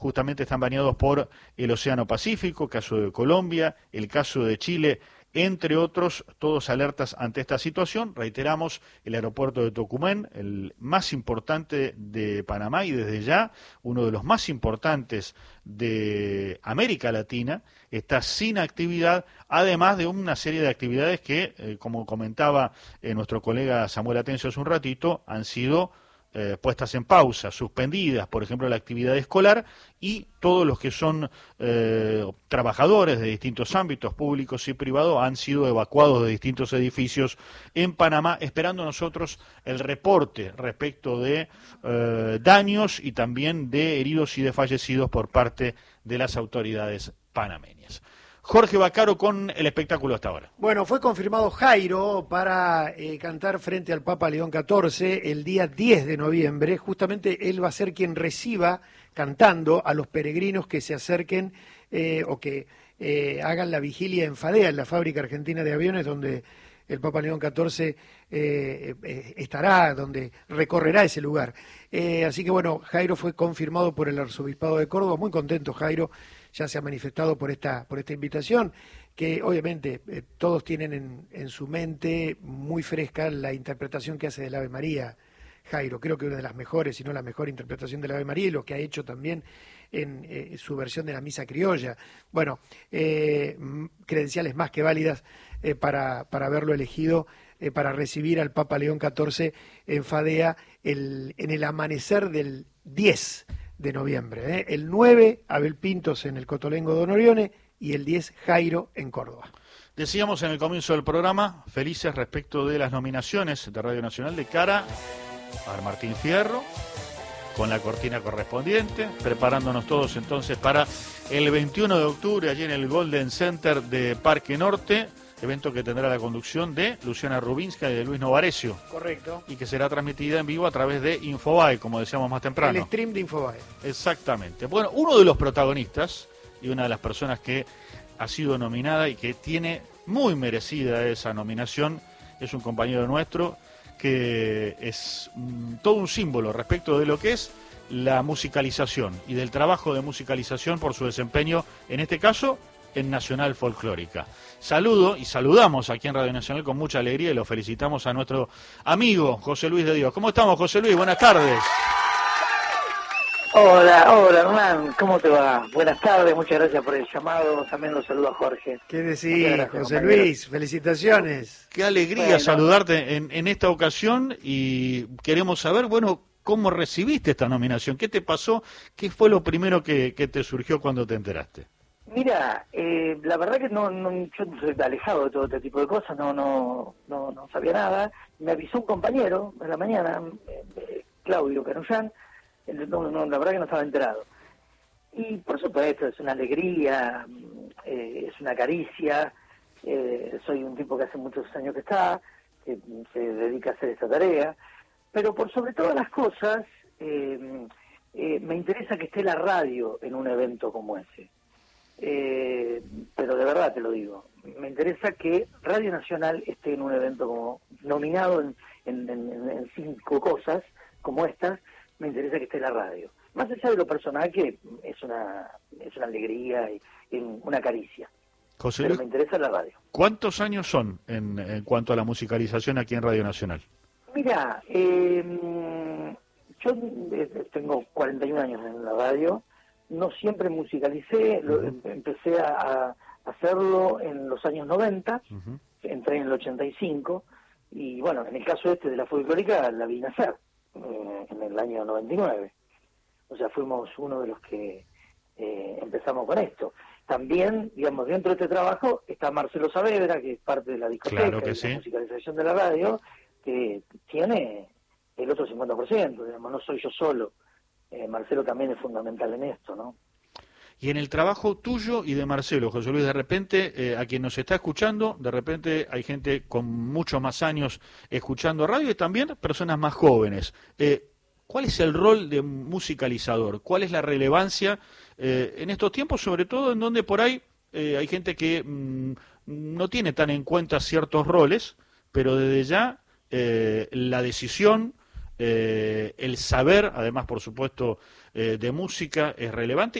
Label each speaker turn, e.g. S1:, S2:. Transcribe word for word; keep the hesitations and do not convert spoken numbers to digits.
S1: justamente están bañados por el Océano Pacífico, caso de Colombia, el caso de Chile, entre otros, todos alertas ante esta situación. Reiteramos, el aeropuerto de Tocumen, el más importante de Panamá y desde ya uno de los más importantes de América Latina, está sin actividad, además de una serie de actividades que, eh, como comentaba eh, nuestro colega Samuel Atencio hace un ratito, han sido Eh, puestas en pausa, suspendidas, por ejemplo, la actividad escolar, y todos los que son eh, trabajadores de distintos ámbitos públicos y privados han sido evacuados de distintos edificios en Panamá, esperando nosotros el reporte respecto de eh, daños y también de heridos y de fallecidos por parte de las autoridades panameñas. Jorge Vaccaro con el espectáculo hasta ahora.
S2: Bueno, fue confirmado Jairo para eh, cantar frente al Papa León catorce el día diez de noviembre. Justamente él va a ser quien reciba cantando a los peregrinos que se acerquen eh, o que eh, hagan la vigilia en Fadea, en la fábrica argentina de aviones, donde el Papa León catorce eh, eh, estará, donde recorrerá ese lugar. Eh, así que bueno, Jairo fue confirmado por el Arzobispado de Córdoba. Muy contento Jairo, ya se ha manifestado por esta, por esta invitación, que obviamente eh, todos tienen en, en su mente muy fresca la interpretación que hace del Ave María, Jairo. Creo que una de las mejores, si no la mejor interpretación del Ave María, y lo que ha hecho también en eh, su versión de la Misa Criolla. Bueno, eh, credenciales más que válidas eh, para, para haberlo elegido eh, para recibir al Papa León catorce en Fadea el, en el amanecer del diez de noviembre. ¿eh? El nueve, Abel Pintos en el Cotolengo Don Orione, y el diez, Jairo en Córdoba.
S1: Decíamos en el comienzo del programa, felices respecto de las nominaciones de Radio Nacional de cara a Martín Fierro, con la cortina correspondiente, preparándonos todos entonces para el veintiuno de octubre, allí en el Golden Center de Parque Norte, evento que tendrá la conducción de Luciana Rubinska y de Luis Novarecio.
S2: Correcto.
S1: Y que será transmitida en vivo a través de Infobae, como decíamos más temprano.
S2: El stream de Infobae.
S1: Exactamente. Bueno, uno de los protagonistas y una de las personas que ha sido nominada y que tiene muy merecida esa nominación es un compañero nuestro que es mm, todo un símbolo respecto de lo que es la musicalización y del trabajo de musicalización por su desempeño, en este caso, en Nacional Folclórica. Saludo y saludamos aquí en Radio Nacional con mucha alegría y lo felicitamos a nuestro amigo José Luis de Dios. ¿Cómo estamos, José Luis? Buenas tardes.
S3: Hola, hola Hernán, ¿cómo te va? Buenas tardes, muchas gracias por el llamado, también los saludo a Jorge.
S2: ¿Qué decís, José Luis? Felicitaciones.
S1: Qué alegría
S3: bueno.
S1: saludarte en, en esta ocasión y queremos saber, bueno, ¿cómo recibiste esta nominación? ¿Qué te pasó? ¿Qué fue lo primero que, que te surgió cuando te enteraste?
S3: Mira, eh, la verdad que no, no, yo soy alejado de todo este tipo de cosas, no, no, no, no sabía nada. Me avisó un compañero en la mañana, eh, Claudio Canullán, no, no, la verdad que no estaba enterado. Y por supuesto, es una alegría, eh, es una caricia, eh, soy un tipo que hace muchos años que está, que se dedica a hacer esta tarea, pero por sobre todas las cosas, eh, eh, me interesa que esté la radio en un evento como ese. Eh, pero de verdad te lo digo, me interesa que Radio Nacional esté en un evento como nominado en, en, en, en cinco cosas como estas, me interesa que esté la radio. Más allá de lo personal, que es una es una alegría y, y una caricia.
S1: José
S3: Pero
S1: Luis,
S3: me interesa la radio.
S1: ¿cuántos años son en, en cuanto a la musicalización aquí en Radio Nacional?
S3: Mira, eh, yo tengo cuarenta y un años en la radio. No siempre musicalicé, lo, uh-huh. empecé a, a hacerlo en los años noventa, uh-huh. entré en el ochenta y cinco, y bueno, en el caso este de la folclórica la vi nacer eh, en el año noventa y nueve. O sea, fuimos uno de los que eh, empezamos con esto. También, digamos, dentro de este trabajo está Marcelo Saavedra, que es parte de la discoteca,
S1: claro que
S3: de
S1: sí.
S3: la musicalización de la radio, que tiene el otro cincuenta por ciento, digamos, no soy yo solo. Eh, Marcelo también es fundamental en esto, ¿no?
S1: Y en el trabajo tuyo y de Marcelo, José Luis, de repente, eh, a quien nos está escuchando, de repente hay gente con muchos más años escuchando radio y también personas más jóvenes. Eh, ¿Cuál es el rol de musicalizador? ¿Cuál es la relevancia eh, en estos tiempos, sobre todo en donde por ahí eh, hay gente que mmm, no tiene tan en cuenta ciertos roles, pero desde ya eh, la decisión eh, el saber, además por supuesto, eh, de música es relevante.